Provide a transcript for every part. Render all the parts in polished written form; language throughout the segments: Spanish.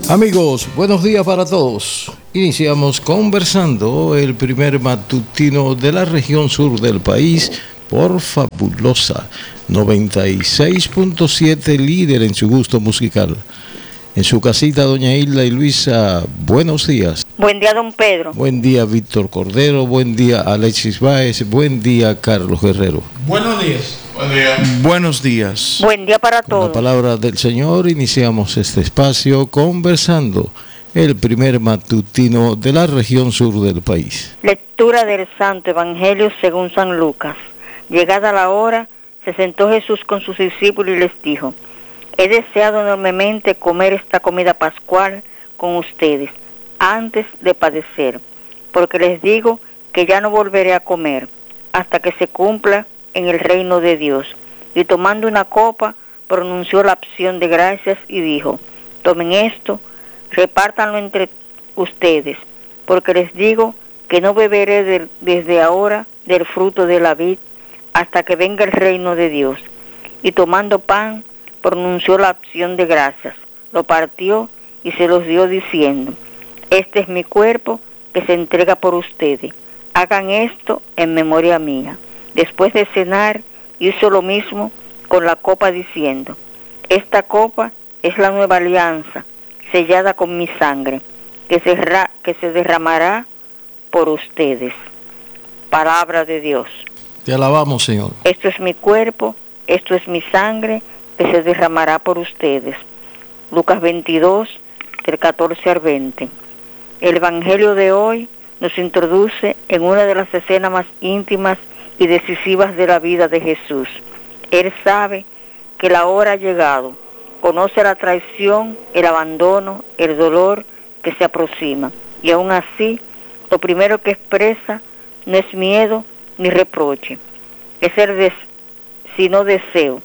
Amigos, buenos días para todos. Iniciamos conversando el primer matutino de la región sur del país por Fabulosa 96.7, líder en su gusto musical. En su casita, doña Hilda y Luisa, buenos días. Buen día, don Pedro. Buen día, Víctor Cordero. Buen día, Alexis Báez. Buen día, Carlos Guerrero. Buenos días. Buen día. Buenos días. Buen día para Con todos. la palabra del Señor iniciamos este espacio conversando el primer matutino de la región sur del país. Lectura del Santo Evangelio según San Lucas. Llegada la hora, se sentó Jesús con sus discípulos y les dijo: he deseado enormemente comer esta comida pascual con ustedes antes de padecer, porque les digo que ya no volveré a comer hasta que se cumpla en el reino de Dios. Y tomando una copa, pronunció la acción de gracias y dijo: tomen esto, repártanlo entre ustedes, porque les digo que no beberé desde ahora del fruto de la vid hasta que venga el reino de Dios. Y tomando pan, pronunció la acción de gracias, lo partió y se los dio diciendo: este es mi cuerpo que se entrega por ustedes. Hagan esto en memoria mía. Después de cenar, hizo lo mismo con la copa diciendo: esta copa es la nueva alianza, sellada con mi sangre, que se derramará por ustedes. Palabra de Dios. Te alabamos, Señor. Esto es mi cuerpo, esto es mi sangre, que se derramará por ustedes. Lucas 22, del 14 al 20. El Evangelio de hoy nos introduce en una de las escenas más íntimas y decisivas de la vida de Jesús. Él sabe que la hora ha llegado, conoce la traición, el abandono, el dolor que se aproxima, y aún así, lo primero que expresa no es miedo ni reproche, sino deseo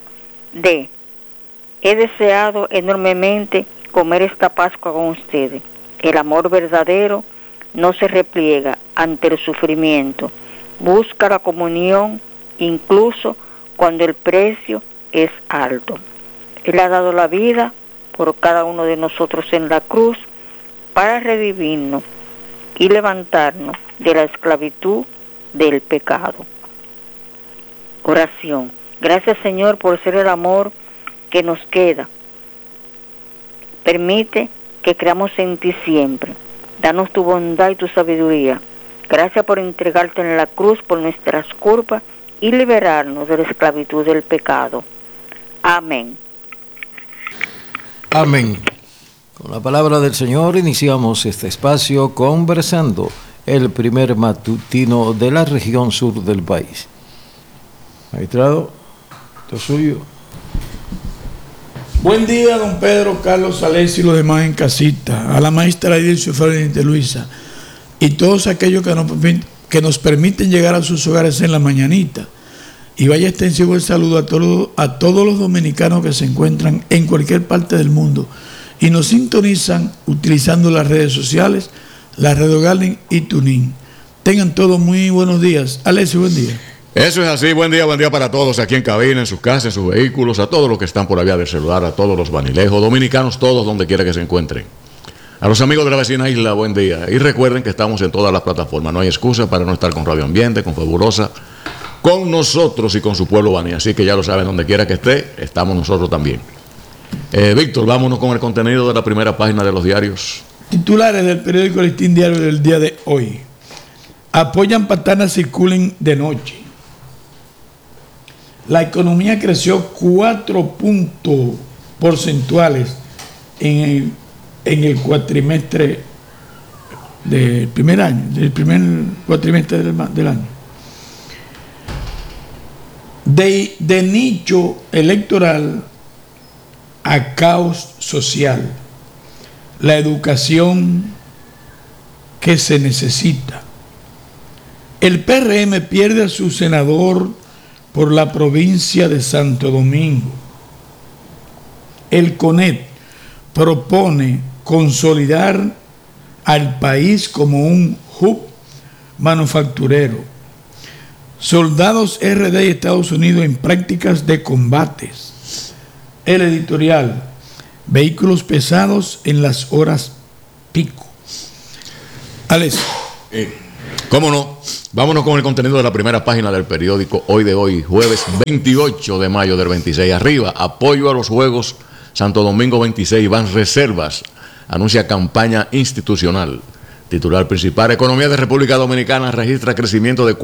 he deseado enormemente comer esta Pascua con ustedes. El amor verdadero no se repliega ante el sufrimiento, busca la comunión incluso cuando el precio es alto. Él ha dado la vida por cada uno de nosotros en la cruz para redimirnos y levantarnos de la esclavitud del pecado. Oración. Gracias, Señor, por ser el amor que nos queda. Permite que creamos en ti siempre. Danos tu bondad y tu sabiduría. Gracias por entregarte en la cruz por nuestras culpas y liberarnos de la esclavitud del pecado. Amén. Amén. Con la palabra del Señor iniciamos este espacio conversando el primer matutino de la región sur del país. Magistrado, esto es suyo. Buen día, don Pedro, Carlos, Alexis y los demás en casita, a la maestra Edilcio Fernández Luisa y todos aquellos que nos permiten llegar a sus hogares en la mañanita. Y vaya extensivo el saludo a todos los dominicanos que se encuentran en cualquier parte del mundo y nos sintonizan utilizando las redes sociales, la Red Garden y TuneIn. Tengan todos muy buenos días. Alexis, buen día. Eso es así, buen día para todos aquí en cabina, en sus casas, en sus vehículos, a todos los que están por la vía del celular, a todos los vanilejos, dominicanos, todos donde quiera que se encuentren. A los amigos de la vecina isla, buen día. Y recuerden que estamos en todas las plataformas, no hay excusa para no estar con Radio Ambiente, con Fabulosa, con nosotros y con su pueblo baní. Así que ya lo saben, donde quiera que esté, estamos nosotros también. Víctor, vámonos con el contenido de la primera página de los diarios. Titulares del periódico Listín Diario del día de hoy. Apoyan patanas circulen de noche. La economía creció 4 puntos porcentuales en el cuatrimestre del primer año, del primer cuatrimestre del año. De nicho electoral a caos social. La educación que se necesita. El PRM pierde a su senador por la provincia de Santo Domingo. El CONET propone consolidar al país como un hub manufacturero. Soldados RD y Estados Unidos en prácticas de combates. El editorial. vehículos pesados en las horas pico. Alex. ¿Cómo no? Vámonos con el contenido de la primera página del periódico Hoy de Hoy, jueves 28 de mayo del 26. Arriba, apoyo a los Juegos Santo Domingo 26, van reservas, anuncia campaña institucional. Titular principal, economía de República Dominicana registra crecimiento de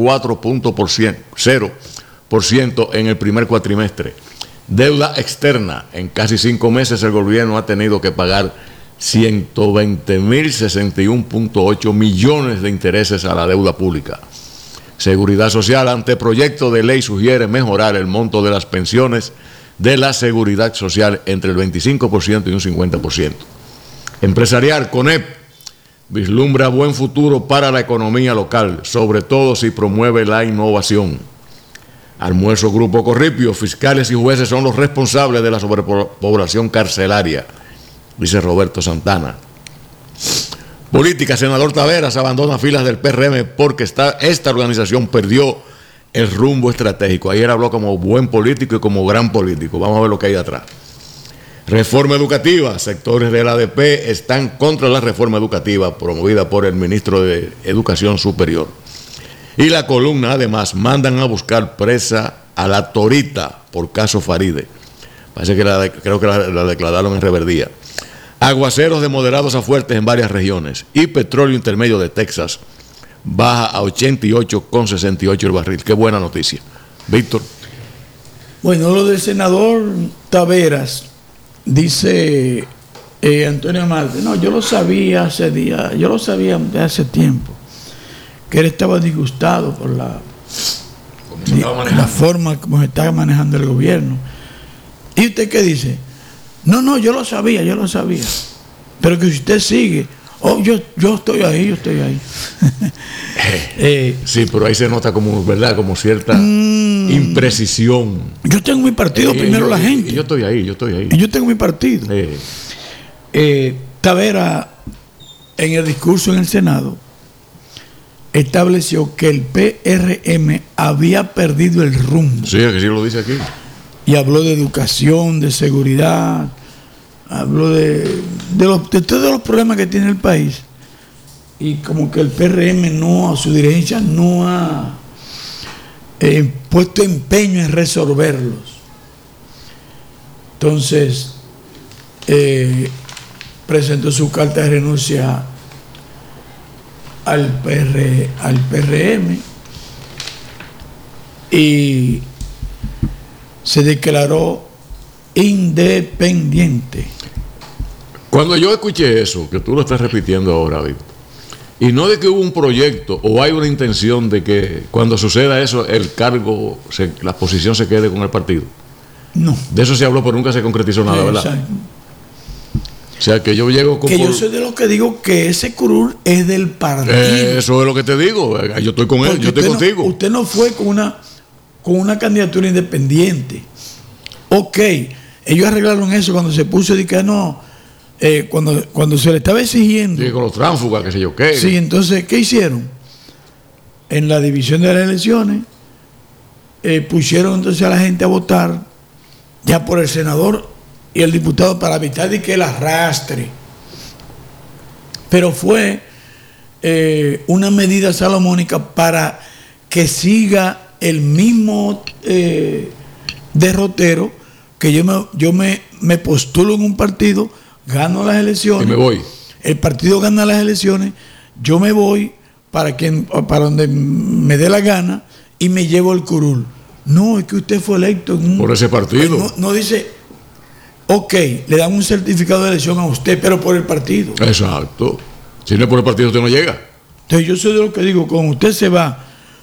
4.0% en el primer cuatrimestre. Deuda externa, en casi 5 meses el gobierno ha tenido que pagar 120.061.8 millones de intereses a la deuda pública. Seguridad Social, anteproyecto de ley sugiere mejorar el monto de las pensiones de la Seguridad Social entre el 25% y un 50%. Empresarial, CONEP, vislumbra buen futuro para la economía local, sobre todo si promueve la innovación. Almuerzo Grupo Corripio, fiscales y jueces son los responsables de la sobrepoblación carcelaria, dice Roberto Santana. Política, senador Taveras abandona filas del PRM porque esta organización perdió el rumbo estratégico. Ayer habló como buen político y como gran político. Vamos a ver lo que hay atrás. Reforma educativa. Sectores del ADP están contra la reforma educativa promovida por el ministro de Educación Superior. Y la columna, además, mandan a buscar presa a la Torita por caso Faride. Parece que creo que la declararon en reverdía. Aguaceros de moderados a fuertes en varias regiones. Y petróleo intermedio de Texas baja a 88,68 el barril. Qué buena noticia. Víctor. Bueno, lo del senador Taveras, dice Antonio Marte. No, yo lo sabía hace días, yo lo sabía de hace tiempo, que él estaba disgustado por la forma como se estaba manejando el gobierno. ¿Y usted qué dice? No, yo lo sabía. Pero que si usted sigue, yo estoy ahí. Sí, pero ahí se nota como, ¿verdad? Como cierta imprecisión. Yo tengo mi partido, primero la gente. Yo estoy ahí. Y yo tengo mi partido. Tavera, en el discurso en el Senado, estableció que el PRM había perdido el rumbo. Sí, que sí lo dice aquí. Y habló de educación, de seguridad, habló de todos los problemas que tiene el país. Y como que el PRM a su dirigencia no ha puesto empeño en resolverlos. Entonces, presentó su carta de renuncia al PRM y se declaró independiente. Cuando yo escuché eso, que tú lo estás repitiendo ahora, Víctor, y no de que hubo un proyecto o hay una intención de que cuando suceda eso el cargo, la posición se quede con el partido. No. De eso se habló, pero nunca se concretizó nada, ¿verdad? Exacto. O sea, que yo llego con... Que yo soy de los que digo que ese curul es del partido. Eso es lo que te digo. Yo estoy con él, yo estoy contigo. Usted no fue con una candidatura independiente. Ok, ellos arreglaron eso cuando se puso de que no, cuando se le estaba exigiendo. Sí, con los tránsfugas, qué sé yo qué. Sí, entonces, ¿qué hicieron? En la división de las elecciones, pusieron entonces a la gente a votar ya por el senador y el diputado para evitar de que él arrastre. Pero fue una medida salomónica para que siga el mismo derrotero, que yo me postulo en un partido, gano las elecciones. Y me voy. El partido gana las elecciones, yo me voy para donde me dé la gana y me llevo el curul. No, es que usted fue electo por ese partido. No dice, ok, le dan un certificado de elección a usted, pero por el partido. Exacto. Si no es por el partido, usted no llega. Entonces yo soy de lo que digo, cuando usted se va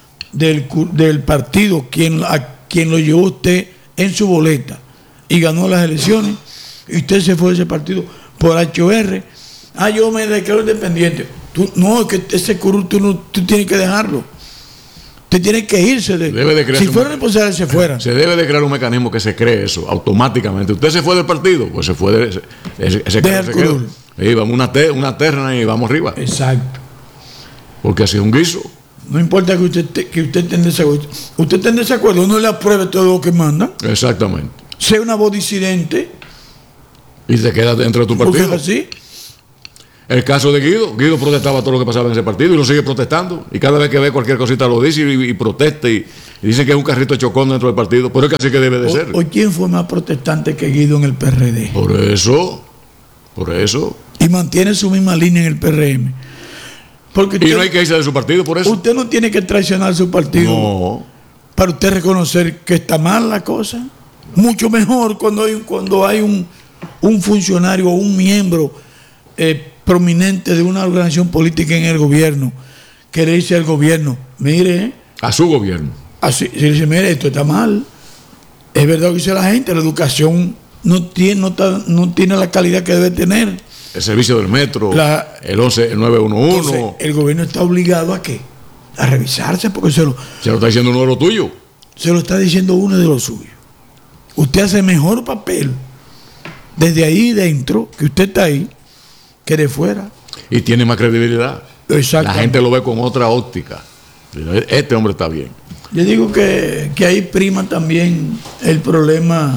del partido, a quien lo llevó usted en su boleta y ganó las elecciones, y usted se fue de ese partido por HR, yo me declaro independiente. No, es que ese curul tú tienes que dejarlo. Usted tiene que irse. Si fueran responsables, se fueran. Se debe de crear un mecanismo que se cree eso automáticamente. Usted se fue del partido, pues se fue de ese curul. Y vamos una terna y vamos arriba. Exacto. Porque así es un guiso. No importa que usted esté en desacuerdo. Usted esté en desacuerdo, uno le apruebe todo lo que manda. Exactamente. Sea una voz disidente, Y se queda dentro de tu Porque partido. es así. El caso de Guido protestaba todo lo que pasaba en ese partido y lo sigue protestando. Y cada vez que ve cualquier cosita lo dice y protesta y dice que es un carrito chocón dentro del partido. Pero es que así que debe de ser. ¿O quién fue más protestante que Guido en el PRD? Por eso. Y mantiene su misma línea en el PRM. Porque Y no hay que irse de su partido por eso. usted no tiene que traicionar su partido No. para usted reconocer que está mal la cosa. Mucho mejor cuando hay un funcionario o un miembro prominente de una organización política en el gobierno que le dice al gobierno, mire, A su gobierno. así, se dice, mire, esto está mal. Es verdad lo que dice la gente, la educación no tiene la calidad que debe tener. El servicio del metro, el 911. Entonces, el gobierno está obligado a ¿qué? A revisarse, porque Se lo está diciendo uno de los tuyos. se lo está diciendo uno de los suyos. Usted hace mejor papel desde ahí dentro, que usted está ahí, que de fuera. Y tiene más credibilidad. Exacto. La gente lo ve con otra óptica. Este hombre está bien. Yo digo que ahí prima también el problema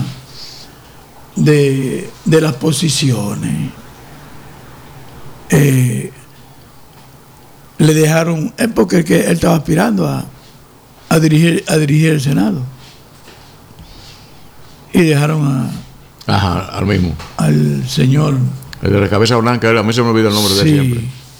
de las posiciones. Le dejaron, es porque él estaba aspirando a dirigir el Senado. Y dejaron Al mismo. al señor. El de la cabeza blanca, a mí se me olvida el nombre de él siempre.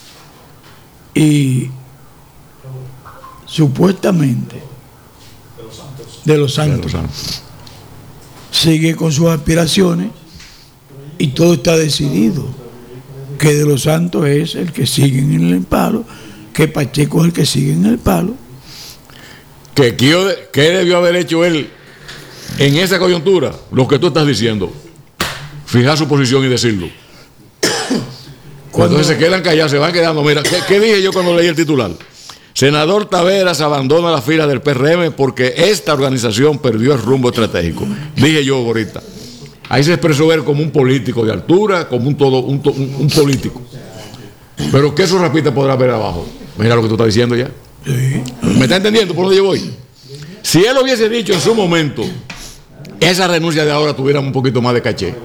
Y supuestamente de los Santos sigue con sus aspiraciones y todo está decidido, que de los Santos es el que sigue en el palo, que Pacheco es el que sigue en el palo. ¿Qué debió haber hecho él en esa coyuntura? Lo que tú estás diciendo. Fijar su posición y decirlo. Cuando se quedan callados, se van quedando. Mira, ¿qué dije yo cuando leí el titular? Senador Taveras abandona la fila del PRM porque esta organización perdió el rumbo estratégico. Dije yo ahorita. Ahí se expresó él como un político de altura, como un político. Pero ¿qué su rapita podrá ver abajo? Mira lo que tú estás diciendo ya. Sí. ¿Me está entendiendo por dónde yo voy? Si él hubiese dicho en su momento, esa renuncia de ahora tuviera un poquito más de caché.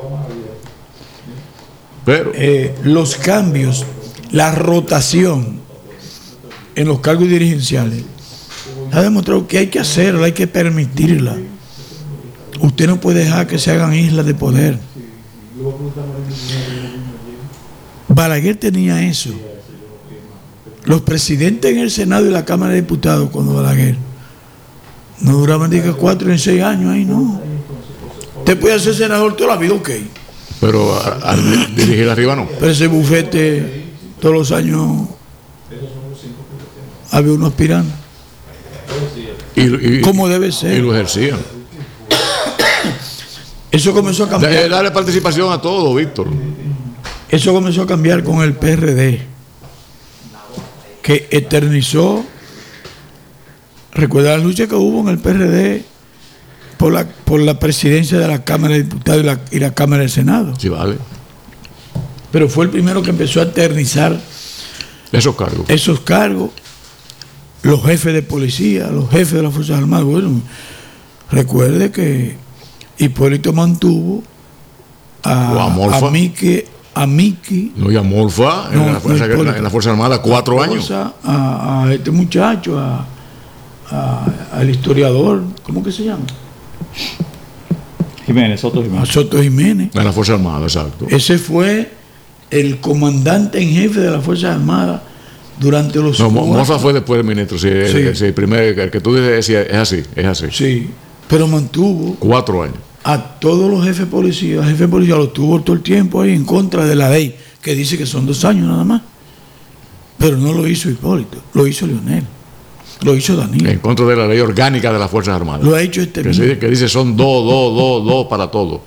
Pero Los cambios, la rotación en los cargos dirigenciales ha demostrado que hay que hacerla, hay que permitirla. Usted no puede dejar que se hagan islas de poder. Balaguer tenía eso. Los presidentes en el Senado y la Cámara de Diputados, cuando Balaguer, no duraban ni que 4 ni 6 años ahí, no. Usted puede ser senador toda la vida, ok. pero al dirigir arriba no. Pero ese bufete, todos los años había uno aspirando. Como debe ser. Y lo ejercían. Eso comenzó a cambiar. Darle participación a todo, Víctor. Eso comenzó a cambiar con el PRD, que eternizó. Recuerda la lucha que hubo en el PRD por la presidencia de la Cámara de Diputados y la Cámara del Senado. Sí, vale. Pero fue el primero que empezó a eternizar Esos cargos. los jefes de policía, los jefes de las Fuerzas Armadas. Bueno, recuerde que Hipólito mantuvo a Miki. No, y a Morfa en la Fuerza Armada 4 años. A este muchacho, al historiador, ¿cómo que se llama? Soto Jiménez. A Soto Jiménez. En la Fuerza Armada, exacto. Ese fue el comandante en jefe de las Fuerzas Armadas durante los... No, Morfa fue después del ministro. Sí, el que tú dices es así. Sí, pero mantuvo 4 años. a todos los jefes de policía. El jefe de policía lo tuvo todo el tiempo ahí en contra de la ley, que dice que son 2 años nada más. Pero no lo hizo Hipólito, lo hizo Leonel, lo hizo Danilo. En contra de la ley orgánica de las Fuerzas Armadas. Lo ha hecho este mismo. Que dice son 2 para todo.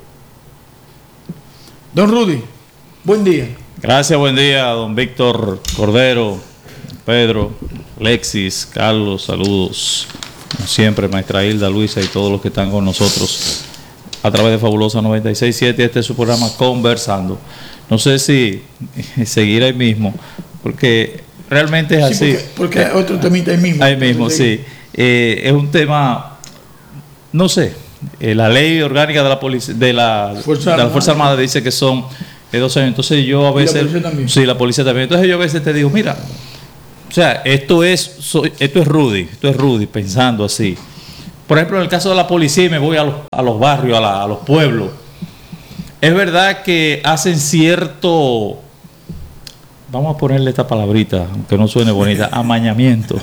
Don Rudy, buen día. Gracias, buen día, don Víctor Cordero, Pedro, Alexis, Carlos, saludos. Como siempre, maestra Hilda, Luisa y todos los que están con nosotros a través de Fabulosa 96.7. Este es su programa Conversando. No sé si seguir ahí mismo, porque realmente es así. Porque hay otro temita ahí mismo. Ahí mismo, sí. Es un tema, no sé, la ley orgánica de la policía, de la Fuerza Armada dice que son 2 años. Entonces yo a veces... ¿Y la policía también? Sí, la policía también. Entonces yo a veces te digo, mira, o sea, esto es Rudy pensando así. Por ejemplo, en el caso de la policía, y me voy a los barrios, a los pueblos, es verdad que hacen cierto, vamos a ponerle esta palabrita, aunque no suene bonita, amañamiento.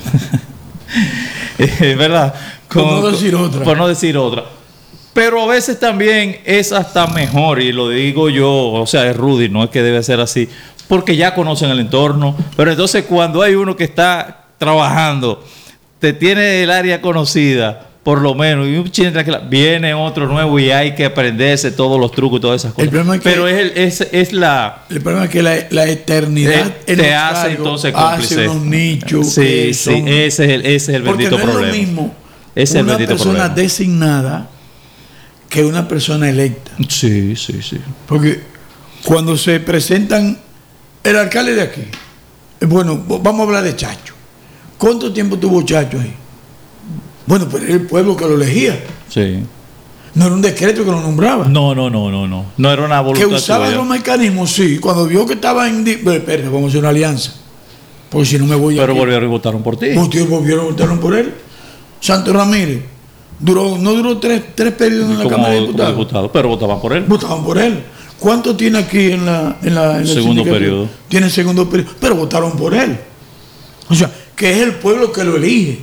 Es verdad. Por no decir otra. Pero a veces también es hasta mejor, y lo digo yo, o sea, es Rudy, no es que debe ser así, porque ya conocen el entorno. Pero entonces cuando hay uno que está trabajando, te tiene el área conocida, por lo menos, y un chile tranquila, viene otro nuevo y hay que aprenderse todos los trucos y todas esas cosas. El problema es que, pero el problema es que la eternidad te hace entonces cómplice. Hace unos nichos. Sí, ese es el bendito problema. Porque no es lo mismo una persona designada que una persona electa. Sí. Porque cuando se presentan el alcalde de aquí, bueno, vamos a hablar de Chacho. ¿Cuánto tiempo tuvo Chacho ahí? Bueno, pero era el pueblo que lo elegía. Sí. No era un decreto que lo nombraba. No. No era una voluntad. Que usaba los mecanismos, sí. Cuando vio que estaba en... Espérate, vamos a hacer una alianza. Porque si no me voy a... Pero volvieron y votaron por ti. Ustedes volvieron y votaron por él. Santos Ramírez. No duró tres periodos en la Cámara de Diputados. Como diputado, pero votaban por él. Votaban por él. ¿Cuánto tiene aquí en la segundo periodo? Tiene segundo periodo. Pero votaron por él. O sea, que es el pueblo que lo elige.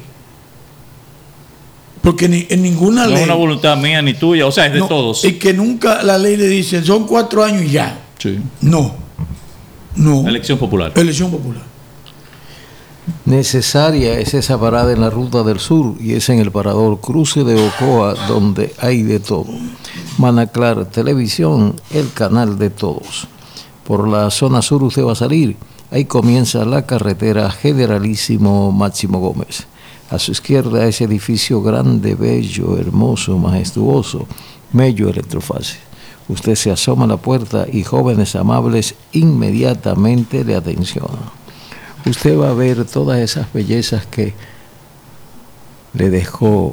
Porque en ninguna ley... No es una voluntad mía ni tuya, o sea, es de todos. Y que nunca la ley le dice, son 4 años y ya. Sí. No. Elección popular. Elección popular. Necesaria es esa parada en la Ruta del Sur, y es en el parador Cruce de Ocoa, donde hay de todo. Manaclar Televisión, el canal de todos. Por la zona sur usted va a salir, ahí comienza la carretera Generalísimo Máximo Gómez. A su izquierda ese edificio grande, bello, hermoso, majestuoso, Mello Electrofácil. Usted se asoma a la puerta y jóvenes amables inmediatamente le atencionan. Usted va a ver todas esas bellezas que le dejó.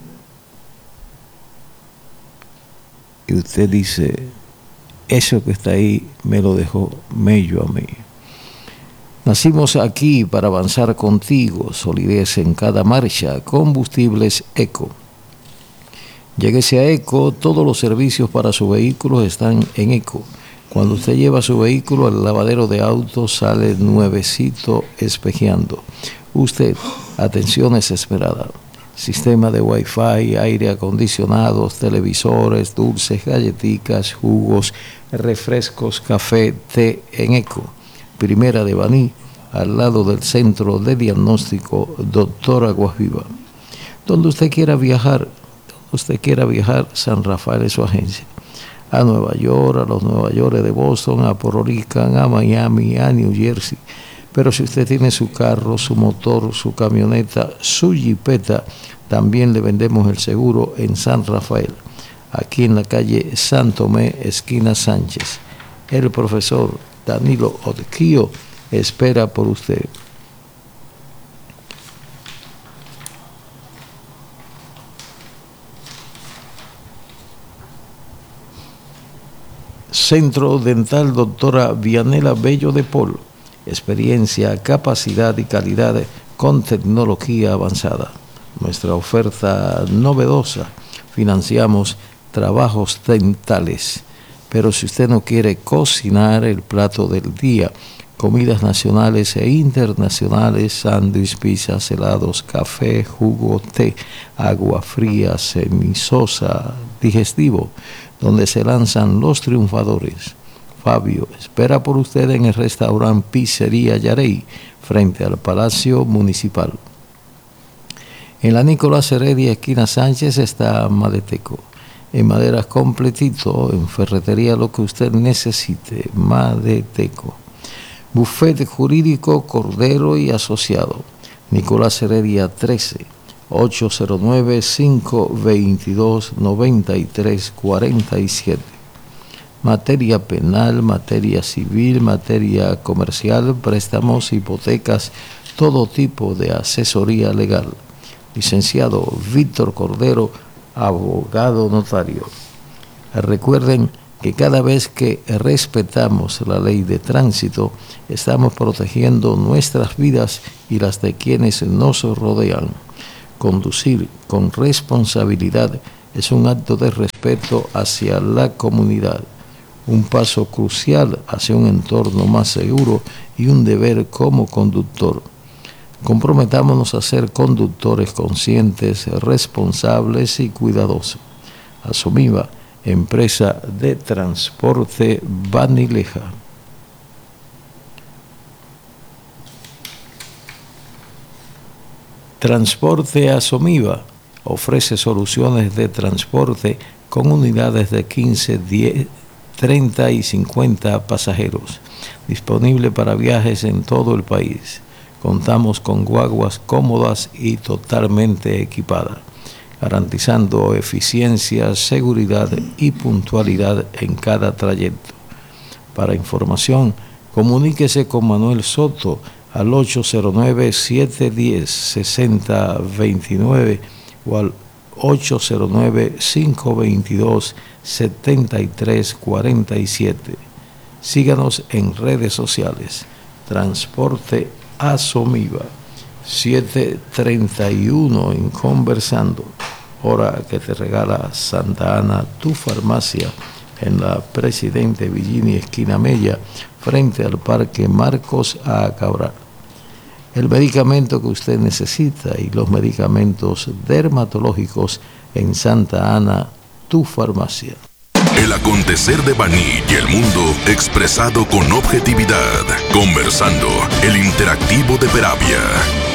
Y usted dice, eso que está ahí me lo dejó Mello a mí. Nacimos aquí para avanzar contigo, solidez en cada marcha, combustibles Eco. Lléguese a Eco, todos los servicios para su vehículo están en Eco. Cuando usted lleva su vehículo al lavadero de autos, sale nuevecito espejeando. Usted, atención es esperada. Sistema de Wi-Fi, aire acondicionado, televisores, dulces, galletitas, jugos, refrescos, café, té en Eco. Primera de Baní, al lado del Centro de Diagnóstico Doctor Aguas Viva. Donde usted quiera viajar, San Rafael es su agencia. A Nueva York, a los Nueva York de Boston, a Puerto Rico, a Miami, a New Jersey. Pero si usted tiene su carro, su motor, su camioneta, su jipeta, también le vendemos el seguro en San Rafael, aquí en la calle San Tomé, esquina Sánchez. El profesor Danilo Odquio espera por usted. Centro Dental Doctora Vianela Bello de Pol. Experiencia, capacidad y calidad con tecnología avanzada. Nuestra oferta novedosa. Financiamos trabajos dentales. Pero si usted no quiere cocinar el plato del día, comidas nacionales e internacionales, sándwich, pizzas, helados, café, jugo, té, agua fría, semisosa, digestivo, donde se lanzan los triunfadores. Fabio espera por usted en el restaurante Pizzería Yarey, frente al Palacio Municipal. En la Nicolás Heredia, esquina Sánchez, está Madeteco. En maderas completito, en ferretería lo que usted necesite, Madeteco. Bufete Jurídico Cordero y Asociado, Nicolás Heredia 13, 809-522-9347. Materia penal, materia civil, materia comercial, préstamos, hipotecas, todo tipo de asesoría legal. Licenciado Víctor Cordero, abogado notario. Recuerden que cada vez que respetamos la ley de tránsito, estamos protegiendo nuestras vidas y las de quienes nos rodean. Conducir con responsabilidad es un acto de respeto hacia la comunidad, un paso crucial hacia un entorno más seguro y un deber como conductor. Comprometámonos a ser conductores conscientes, responsables y cuidadosos. Asomiva, empresa de transporte Banileja. Transporte Asomiva ofrece soluciones de transporte con unidades de 15, 10, 30 y 50 pasajeros, disponible para viajes en todo el país. Contamos con guaguas cómodas y totalmente equipadas, garantizando eficiencia, seguridad y puntualidad en cada trayecto. Para información, comuníquese con Manuel Soto al 809-710-6029 o al 809-522-7347. Síganos en redes sociales. Transporte Asomiva. 7:31 en Conversando, hora que te regala Santa Ana, tu farmacia, en la Presidente Virginia esquina Mella, frente al Parque Marcos A. Cabral. El medicamento que usted necesita y los medicamentos dermatológicos en Santa Ana, tu farmacia. El acontecer de Baní y el mundo expresado con objetividad. Conversando, el interactivo de Peravia.